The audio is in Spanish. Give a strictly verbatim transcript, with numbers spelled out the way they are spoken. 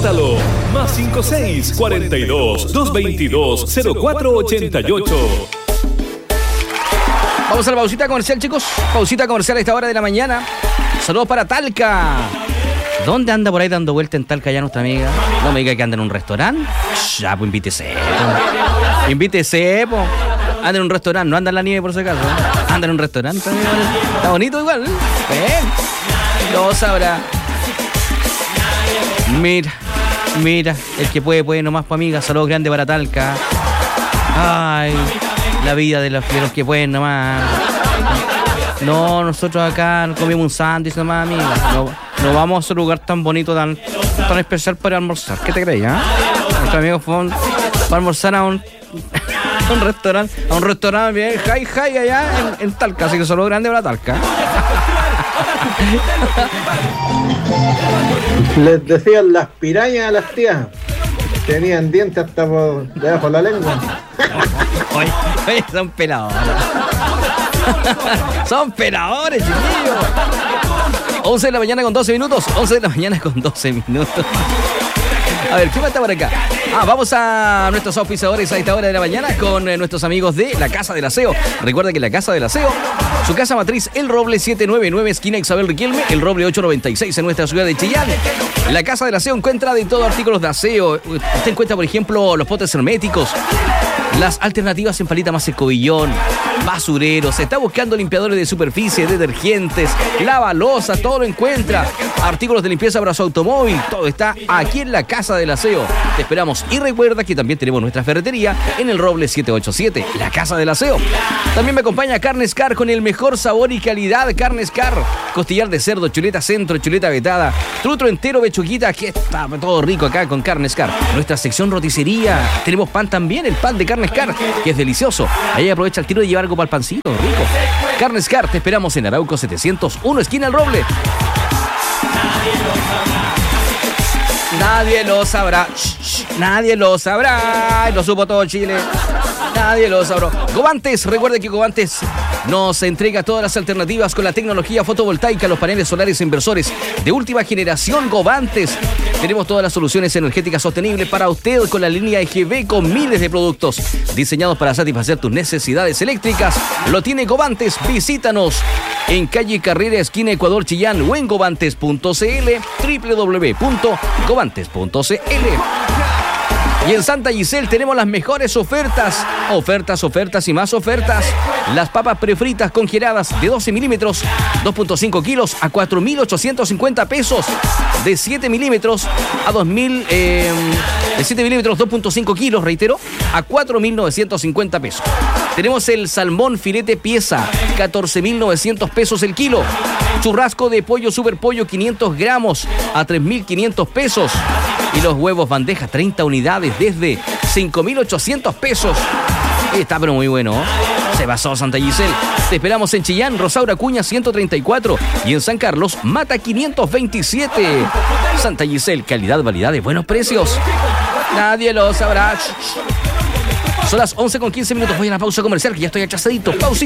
Anótalo. Más cinco seis cuarenta y dos, doscientos veintidós, cero cuatro ochenta y ocho. Vamos a la pausita comercial, chicos. Pausita comercial a esta hora de la mañana. Saludos para Talca. ¿Dónde anda por ahí dando vuelta en Talca ya nuestra amiga? No me diga que anda en un restaurante. Ya, pues invítese. Po. Invítese, po. Anda en un restaurante, no anda en la nieve por si acaso. Anda en un restaurante. Está bonito igual. Bien. Lo sabrá. Mira, mira. El que puede, puede nomás, pa' amiga. Saludos grandes para Talca. Ay, la vida de los, de los que pueden nomás. No, nosotros acá comimos un sándwich nomás, amiga. No, no vamos a un lugar tan bonito, tan, tan especial para almorzar. ¿Qué te crees, ah? ¿eh? Nuestros amigos fueron para almorzar a un, a un restaurante, a un restaurante bien high high allá en, en Talca, así que solo grande para Talca. Les decían las pirañas a las tías. Tenían dientes hasta por debajo de la lengua. Oye, oye, son peladores. Son peladores, chiquillos. once de la mañana con doce minutos. once de la mañana con doce minutos. A ver, ¿qué falta por acá? Ah, vamos a nuestros auspiciadores a esta hora de la mañana con eh, nuestros amigos de La Casa del Aseo. Recuerda que La Casa del Aseo, su casa matriz, El Roble setecientos noventa y nueve, esquina Isabel Riquelme, El Roble ochocientos noventa y seis en nuestra ciudad de Chillán. La Casa del Aseo encuentra de todo artículos de aseo. Usted encuentra, por ejemplo, los potes herméticos, las alternativas en palita más escobillón, basureros, se está buscando limpiadores de superficie, detergentes, lavalosa, todo lo encuentra. Artículos de limpieza para su automóvil, todo está aquí en La Casa del Aseo. Te esperamos y recuerda que también tenemos nuestra ferretería en El Roble setecientos ochenta y siete, La Casa del Aseo. También me acompaña Carnes Car con el mejor sabor y calidad. Carnes Car, costillar de cerdo, chuleta centro, chuleta vetada, trutro entero, bechuguita, que está todo rico acá con Carnes Car. Nuestra sección roticería, tenemos pan también, el pan de Carnes Car, que es delicioso. Ahí aprovecha el tiro de llevar algo para el pancito, rico. Carnes Car, te esperamos en Arauco setecientos uno, esquina El Roble. Nadie lo sabrá. Shh, shh, nadie lo sabrá. Lo supo todo Chile. Nadie lo sabrá. Govantes, recuerde que Govantes nos entrega todas las alternativas con la tecnología fotovoltaica, los paneles solares inversores de última generación. Govantes. Tenemos todas las soluciones energéticas sostenibles para usted con la línea E G B con miles de productos diseñados para satisfacer tus necesidades eléctricas. Lo tiene Govantes. Visítanos en calle Carrera, esquina Ecuador, Chillán, o en govantes punto c l, doble u doble u doble u punto govantes punto c l. Y en Santa Giselle tenemos las mejores ofertas. Ofertas, ofertas y más ofertas. Las papas prefritas congeladas de doce milímetros, dos punto cinco kilos a cuatro mil ochocientos cincuenta pesos. De siete milímetros a dos mil... Eh, de siete milímetros, dos punto cinco kilos, reitero, a cuatro mil novecientos cincuenta pesos. Tenemos el salmón filete pieza, catorce mil novecientos pesos el kilo. Churrasco de pollo super pollo, quinientos gramos, a tres mil quinientos pesos. Y los huevos bandeja, treinta unidades, desde cinco mil ochocientos pesos. Está pero muy bueno, ¿eh? Se pasó Santa Giselle. Te esperamos en Chillán, Rosaura Acuña ciento treinta y cuatro. Y en San Carlos, Mata quinientos veintisiete. Santa Giselle, calidad, validad de buenos precios. Nadie lo sabrá. Son las once con quince minutos. Voy a la pausa comercial, que ya estoy achasadito. Pausa.